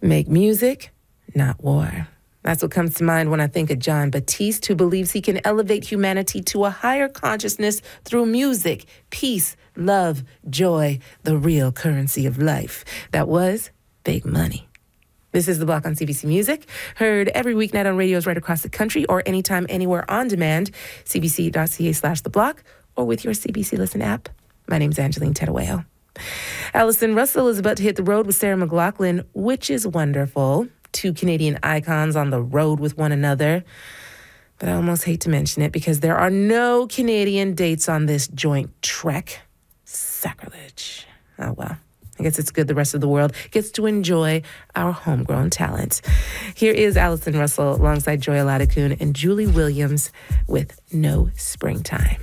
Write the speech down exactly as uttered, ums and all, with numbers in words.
Make music, not war. That's what comes to mind when I think of Jon Batiste, who believes he can elevate humanity to a higher consciousness through music, peace, love, joy, the real currency of life. That was Big Money. This is The Block on C B C Music, heard every weeknight on radios right across the country or anytime, anywhere on demand, cbc.ca slash The Block, or with your C B C Listen app. My name's Angeline Terueo. Allison Russell is about to hit the road with Sarah McLachlan, which is wonderful. Two Canadian icons on the road with one another. But I almost hate to mention it because there are no Canadian dates on this joint trek. Sacrilege. Oh, well. I guess it's good the rest of the world gets to enjoy our homegrown talent. Here is Allison Russell alongside Joy Oladokun and Julie Williams with No Springtime.